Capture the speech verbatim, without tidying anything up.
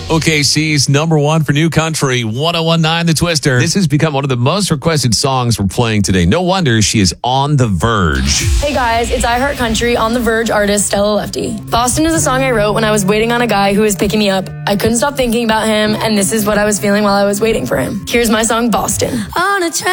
O K C's number one for New Country, one oh one point nine The Twister. This has become one of the most requested songs we're playing today. No wonder she is on the verge. Hey guys, it's I Heart Country on the Verge artist Stella Lefty. Boston is a song I wrote when I was waiting on a guy who was picking me up. I couldn't stop thinking about him, and this is what I was feeling while I was waiting for him. Here's my song, Boston. On a